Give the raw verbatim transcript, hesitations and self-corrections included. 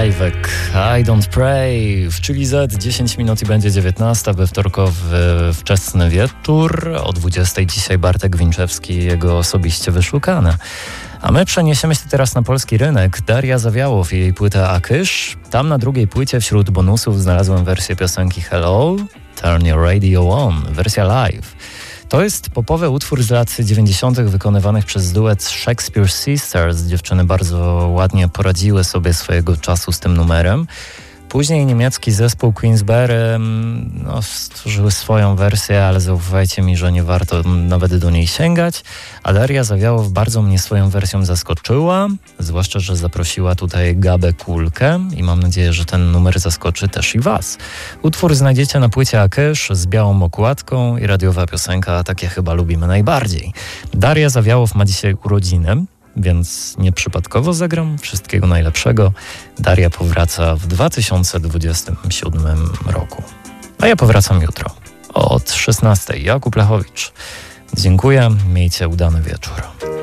Live'ek, I Don't Pray w Chili Z, dziesięć minut i będzie dziewiętnasta, we wtorkowy wczesny wieczór. O dwudziestej dzisiaj Bartek Winczewski i jego osobiście wyszukane. A my przeniesiemy się teraz na polski rynek. Daria Zawiałow i jej płyta Akysz. Tam na drugiej płycie wśród bonusów znalazłem wersję piosenki Hello, Turn Your Radio On, wersja live. To jest popowy utwór z lat dziewięćdziesiątych wykonanych przez duet Shakespeare Sisters. Dziewczyny bardzo ładnie poradziły sobie swojego czasu z tym numerem. Później niemiecki zespół Queensberry no, stworzyły swoją wersję, ale zaufajcie mi, że nie warto nawet do niej sięgać. A Daria Zawiałow bardzo mnie swoją wersją zaskoczyła, zwłaszcza, że zaprosiła tutaj Gabę Kulkę i mam nadzieję, że ten numer zaskoczy też i was. Utwór znajdziecie na płycie Akysz z białą okładką i radiowa piosenka, takie chyba lubimy najbardziej. Daria Zawiałow ma dzisiaj urodziny, więc nieprzypadkowo zagram. Wszystkiego najlepszego. Daria powraca w dwa tysiące dwudziestym siódmym roku. A ja powracam jutro od szesnastej. Jakub Lechowicz. Dziękuję. Miejcie udany wieczór.